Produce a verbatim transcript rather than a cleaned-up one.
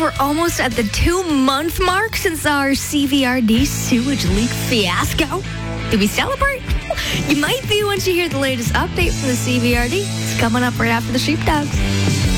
we're almost at the two-month mark since our C V R D sewage leak fiasco. Do we celebrate? You might be once you hear the latest update from the C V R D. It's coming up right after the sheepdogs.